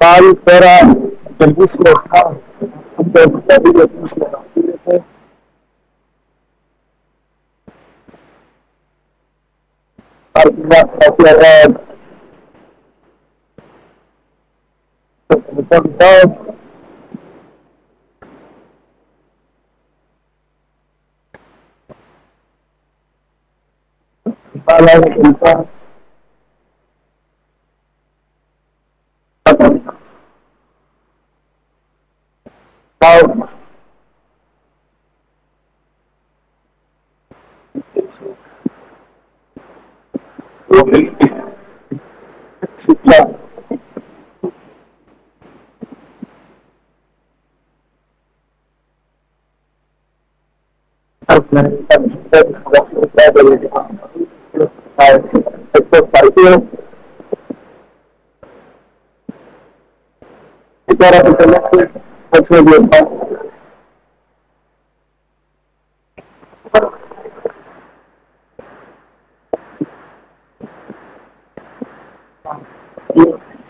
πάλι τώρα τον βρίσκω το βίντεο που συνεργαστήρεται. Υπάρχει μια φωτογραφία το κινητό βίντεο. Πάλα είναι κλειστά. Πάω. Και τώρα που τελειώσει, θα ξεγελπάω.